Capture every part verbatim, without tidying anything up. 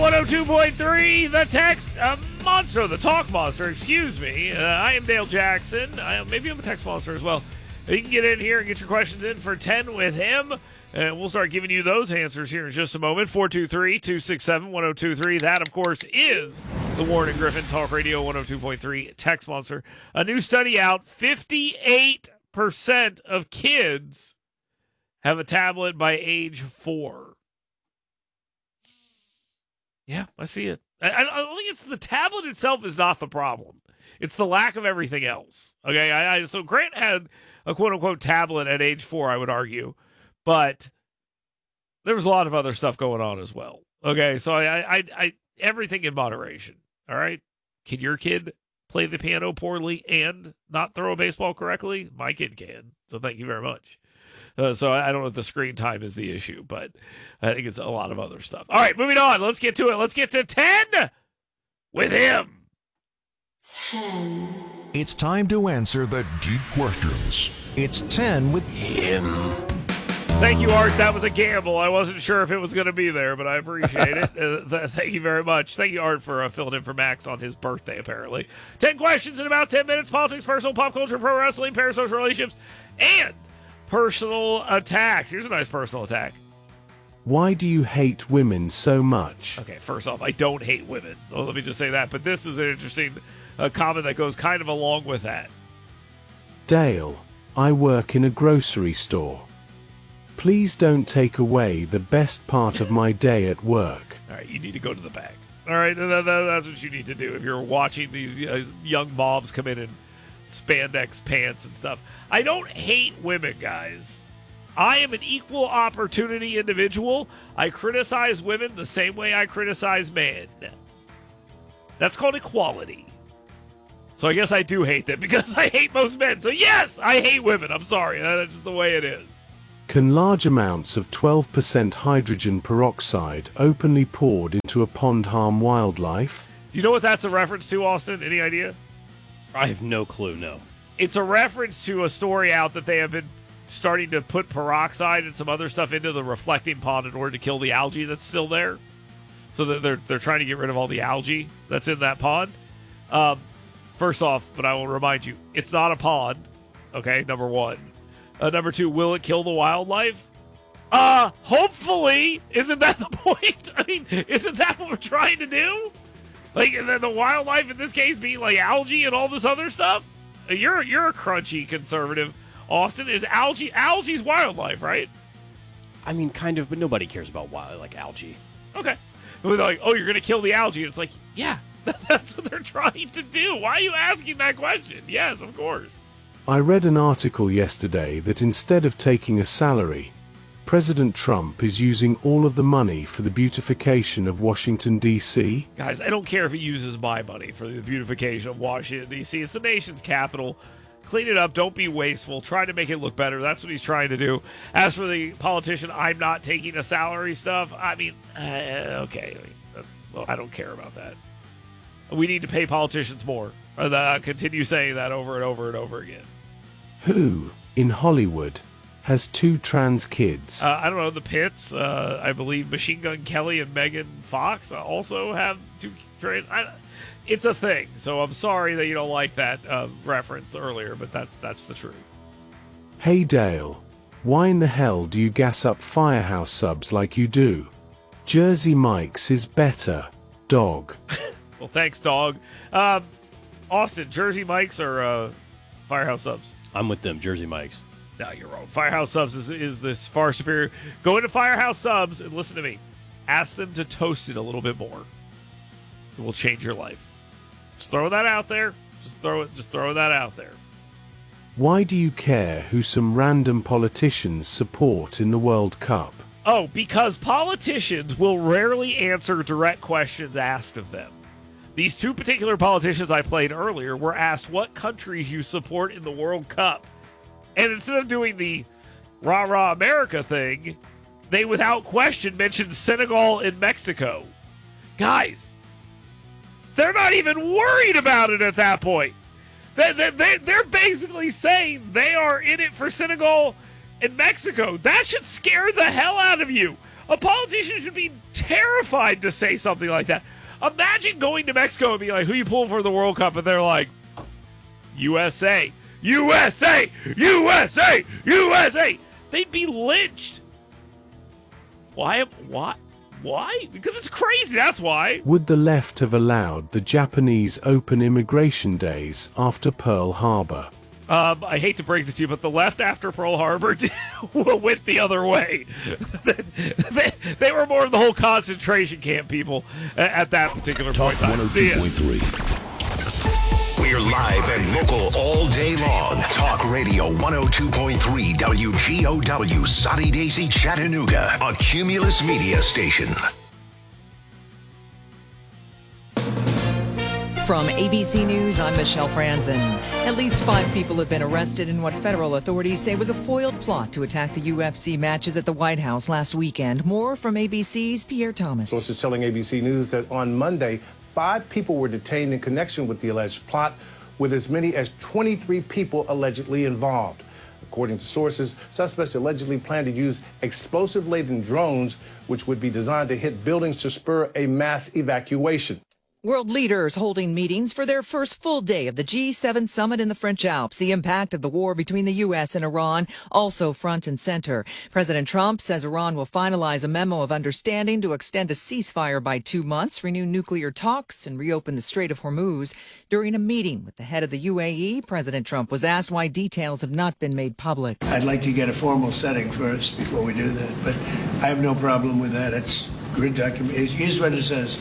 one oh two point three, the text uh, monster, the talk monster, excuse me. Uh, I am Dale Jackson. I, maybe I'm a text monster as well. You can get in here and get your questions in for ten with him, and we'll start giving you those answers here in just a moment. four two three, two six seven, one oh two three. That, of course, is the Warren and Griffin Talk Radio one oh two point three text monster. A new study out, fifty-eight percent of kids have a tablet by age four. Yeah, I see it. I, I don't think it's the tablet itself is not the problem. It's the lack of everything else. Okay, I, I, so Grant had a quote-unquote tablet at age four, I would argue, but there was a lot of other stuff going on as well. Okay, so I, I, I everything in moderation. All right, can your kid play the piano poorly and not throw a baseball correctly? My kid can. So thank you very much. Uh, so I don't know if the screen time is the issue, but I think it's a lot of other stuff. All right, moving on. Let's get to it. Let's get to ten with him. ten. It's time to answer the deep questions. It's ten with him. Thank you, Art. That was a gamble. I wasn't sure if it was going to be there, but I appreciate it. Uh, th- thank you very much. Thank you, Art, for uh, filling in for Max on his birthday, apparently. ten questions in about ten minutes. Politics, personal, pop culture, pro wrestling, parasocial relationships, and personal attacks. Here's a nice personal attack. Why do you hate women so much? Okay, first off, I don't hate women. Well, let me just say that. But this is an interesting uh, comment that goes kind of along with that. Dale, I work in a grocery store. Please don't take away the best part of my day at work. All right, you need to go to the back. All right, that, that, that's what you need to do if you're watching these uh, young moms come in in spandex pants and stuff. I don't hate women, guys. I am an equal opportunity individual. I criticize women the same way I criticize men. That's called equality. So I guess I do hate them because I hate most men. So yes, I hate women. I'm sorry. That's just the way it is. Can large amounts of twelve percent hydrogen peroxide openly poured into a pond harm wildlife? Do you know what that's a reference to, Austin? Any idea? I have no clue, no. It's a reference to a story out that they have been starting to put peroxide and some other stuff into the reflecting pond in order to kill the algae that's still there. So that they're they're trying to get rid of all the algae that's in that pond. Um, first off, but I will remind you, it's not a pond. Okay, number one. Uh, number two, will it kill the wildlife? Uh, hopefully. Isn't that the point? I mean, isn't that what we're trying to do? Like, the, the wildlife in this case being like algae and all this other stuff? You're you're a crunchy conservative, Austin. Is algae algae's wildlife, right? I mean, kind of, but nobody cares about wild, like algae. Okay. They're like, oh, you're going to kill the algae. It's like, yeah, that's what they're trying to do. Why are you asking that question? Yes, of course. I read an article yesterday that instead of taking a salary, President Trump is using all of the money for the beautification of Washington, D C Guys, I don't care if he uses my money for the beautification of Washington, D C It's the nation's capital. Clean it up. Don't be wasteful. Try to make it look better. That's what he's trying to do. As for the politician, I'm not taking a salary stuff. I mean, uh, okay. I, mean, that's, well, I don't care about that. We need to pay politicians more. Uh, continue saying that over and over and over again. Who, in Hollywood, has two trans kids? Uh, I don't know. The Pitts, uh, I believe Machine Gun Kelly and Megan Fox also have two trans. I, it's a thing. So I'm sorry that you don't like that uh, reference earlier, but that's that's the truth. Hey Dale, why in the hell do you gas up Firehouse subs like you do? Jersey Mike's is better, dog. Well, thanks, dog. Um, Austin, Jersey Mike's or uh, Firehouse subs? I'm with them, Jersey Mike's. No, you're wrong. Firehouse subs is, is this far superior. Go into Firehouse subs and listen to me. Ask them to toast it a little bit more. It will change your life. Just throw that out there. Just throw it. Just throw that out there. Why do you care who some random politicians support in the World Cup? Oh, because politicians will rarely answer direct questions asked of them. These two particular politicians I played earlier were asked what countries you support in the World Cup. And instead of doing the rah-rah America thing, they without question mentioned Senegal and Mexico. Guys, they're not even worried about it at that point. They, they, they, they're basically saying they are in it for Senegal and Mexico. That should scare the hell out of you. A politician should be terrified to say something like that. Imagine going to Mexico and being like, who you pulling for the World Cup? And they're like, U S A, U S A, U S A, U S A. They'd be lynched. Why? Why? Why? Because it's crazy, that's why. Would the left have allowed the Japanese open immigration days after Pearl Harbor? Um, I hate to break this to you, but the left after Pearl Harbor went the other way. they, they were more of the whole concentration camp people at, at that particular Talk point. one oh two point three. We're live and local all day long. Talk Radio one oh two point three W G O W, Soddy Daisy, Chattanooga, a Cumulus media station. From A B C News, I'm Michelle Franzen. At least five people have been arrested in what federal authorities say was a foiled plot to attack the U F C matches at the White House last weekend. More from A B C's Pierre Thomas. Sources telling A B C News that on Monday, five people were detained in connection with the alleged plot, with as many as twenty-three people allegedly involved. According to sources, suspects allegedly planned to use explosive-laden drones, which would be designed to hit buildings to spur a mass evacuation. World leaders holding meetings for their first full day of the G seven summit in the French Alps. The impact of the war between the U S and Iran also front and center. President Trump says Iran will finalize a memo of understanding to extend a ceasefire by two months, renew nuclear talks, and reopen the Strait of Hormuz. During a meeting with the head of the U A E, President Trump was asked why details have not been made public. I'd like to get a formal setting first before we do that, but I have no problem with that. It's good document. Here's what it says.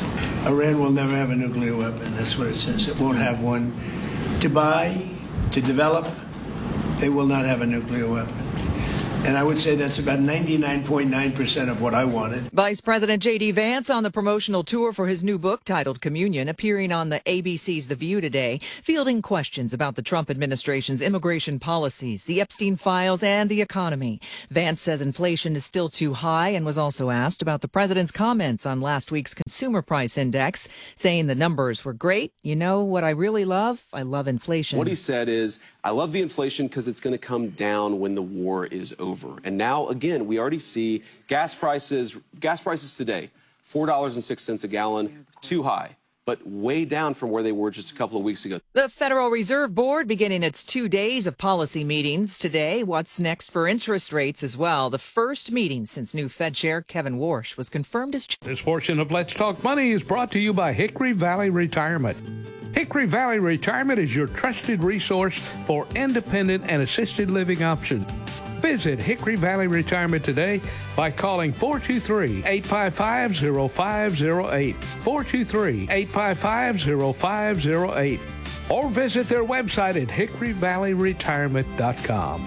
Iran will never have a nuclear weapon. That's what it says. It won't have one. To buy, to develop, they will not have a nuclear weapon. And I would say that's about ninety-nine point nine percent of what I wanted. Vice President J D. Vance on the promotional tour for his new book titled Communion, appearing on the A B C's The View today, fielding questions about the Trump administration's immigration policies, the Epstein files, and the economy. Vance says inflation is still too high and was also asked about the president's comments on last week's consumer price index, saying the numbers were great. You know what I really love? I love inflation. What he said is, I love the inflation because it's going to come down when the war is over. And now, again, we already see gas prices, gas prices today, four dollars and six cents a gallon, too high, but way down from where they were just a couple of weeks ago. The Federal Reserve Board beginning its two days of policy meetings today. What's next for interest rates as well? The first meeting since new Fed Chair Kevin Warsh was confirmed as chair. This portion of Let's Talk Money is brought to you by Hickory Valley Retirement. Hickory Valley Retirement is your trusted resource for independent and assisted living options. Visit Hickory Valley Retirement today by calling four two three, eight five five, zero five zero eight, four two three, eight five five, zero five zero eight, or visit their website at hickory valley retirement dot com.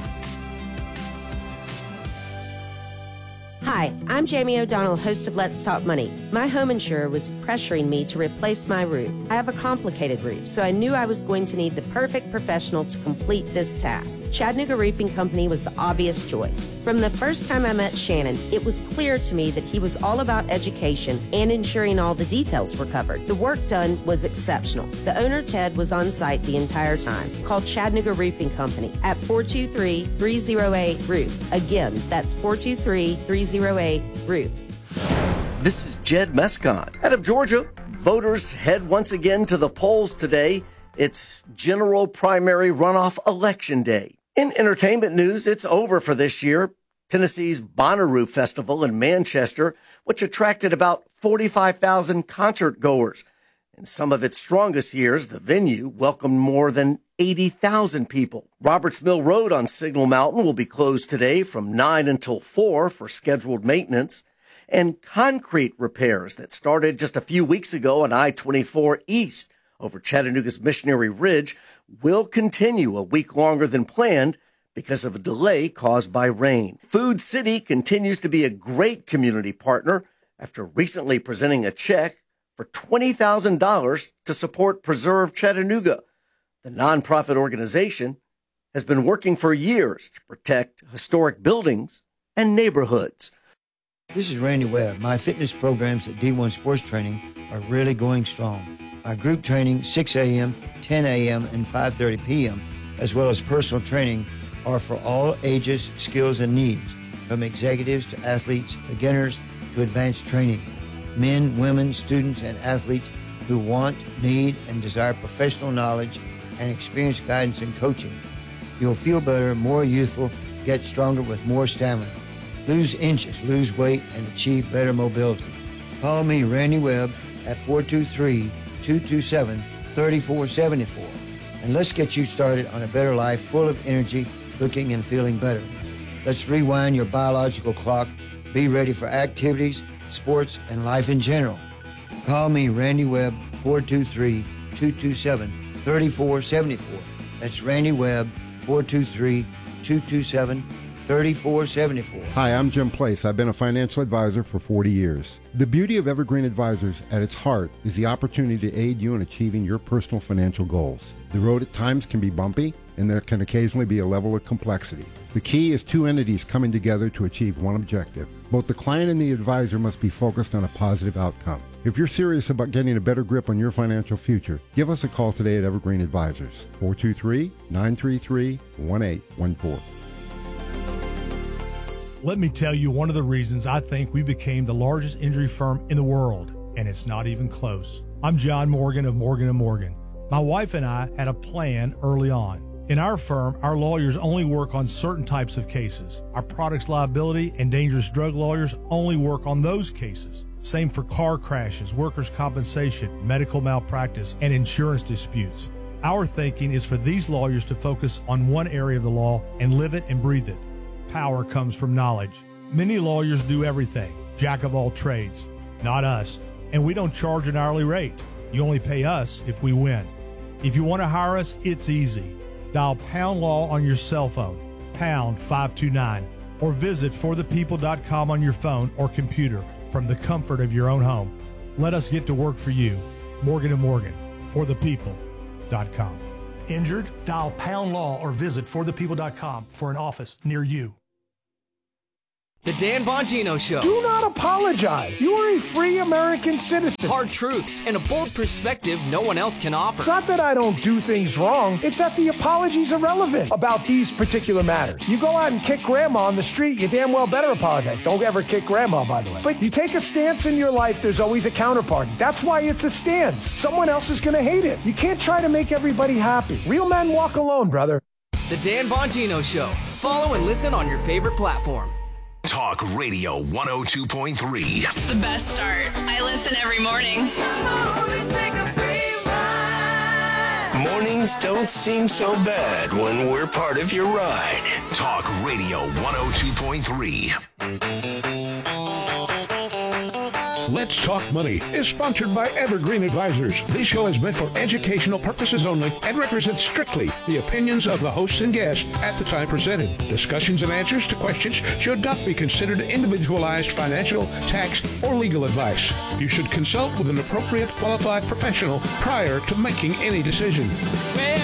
Hi, I'm Jamie O'Donnell, host of Let's Talk Money. My home insurer was pressuring me to replace my roof. I have a complicated roof, so I knew I was going to need the perfect professional to complete this task. Chattanooga Roofing Company was the obvious choice. From the first time I met Shannon, it was clear to me that he was all about education and ensuring all the details were covered. The work done was exceptional. The owner, Ted, was on site the entire time. Call Chattanooga Roofing Company at four two three, three oh eight, roof. Again, that's four two three, three oh eight, roof. This is Jed Mescon. Out of Georgia, voters head once again to the polls today. It's general primary runoff election day. In entertainment news, it's over for this year. Tennessee's Bonnaroo Festival in Manchester, which attracted about forty-five thousand concert goers. In some of its strongest years, the venue welcomed more than eighty thousand people. Roberts Mill Road on Signal Mountain will be closed today from nine until four for scheduled maintenance. And concrete repairs that started just a few weeks ago on I twenty-four East over Chattanooga's Missionary Ridge will continue a week longer than planned because of a delay caused by rain. Food City continues to be a great community partner after recently presenting a check for twenty thousand dollars to support Preserve Chattanooga. The nonprofit organization has been working for years to protect historic buildings and neighborhoods. This is Randy Webb. My fitness programs at D one Sports Training are really going strong. My group training, six a.m., ten a.m., and five thirty p.m., as well as personal training, are for all ages, skills, and needs. from executives to athletes, beginners to advanced training. Men, women, students, and athletes who want, need, and desire professional knowledge and experienced guidance and coaching. You'll feel better, more youthful, get stronger with more stamina. Lose inches, lose weight, and achieve better mobility. Call me, Randy Webb, at four two three, two two seven, three four seven four. And let's get you started on a better life full of energy, looking and feeling better. Let's rewind your biological clock. Be ready for activities, sports, and life in general. Call me, Randy Webb, four two three, two two seven, three four seven four. That's Randy Webb, four two three, two two seven, three four seven four. Hi, I'm Jim Place. I've been a financial advisor for forty years. The beauty of Evergreen Advisors at its heart is the opportunity to aid you in achieving your personal financial goals. The road at times can be bumpy, and there can occasionally be a level of complexity. The key is two entities coming together to achieve one objective. Both the client and the advisor must be focused on a positive outcome. If you're serious about getting a better grip on your financial future, give us a call today at Evergreen Advisors, four two three, nine three three, one eight one four. Let me tell you one of the reasons I think we became the largest injury firm in the world, and it's not even close. I'm John Morgan of Morgan and Morgan. My wife and I had a plan early on. In our firm, our lawyers only work on certain types of cases. Our products liability and dangerous drug lawyers only work on those cases. Same for car crashes, workers' compensation, medical malpractice, and insurance disputes. Our thinking is for these lawyers to focus on one area of the law and live it and breathe it. Power comes from knowledge. Many lawyers do everything, jack of all trades. Not us, and we don't charge an hourly rate. You only pay us if we win. If you want to hire us, it's easy. Dial Pound Law on your cell phone, pound five two nine, or visit for the people dot com on your phone or computer from the comfort of your own home. Let us get to work for you. Morgan and Morgan, for the people dot com. Injured? Dial Pound Law or visit for the people dot com for an office near you. The Dan Bongino Show. Do not apologize. You are a free American citizen. Hard truths and a bold perspective no one else can offer. It's not that I don't do things wrong. It's that the apologies are relevant about these particular matters. You go out and kick grandma on the street, you damn well better apologize. Don't ever kick grandma, by the way. But you take a stance in your life, there's always a counterparty. That's why it's a stance. Someone else is going to hate it. You can't try to make everybody happy. Real men walk alone, brother. The Dan Bongino Show. Follow and listen on your favorite platform. Talk Radio one oh two point three. It's the best start. I listen every morning. Mornings don't seem so bad when we're part of your ride. Talk Radio one oh two point three. Let's Talk Money is sponsored by Evergreen Advisors. This show is meant for educational purposes only and represents strictly the opinions of the hosts and guests at the time presented. Discussions and answers to questions should not be considered individualized financial, tax, or legal advice. You should consult with an appropriate qualified professional prior to making any decision. Well,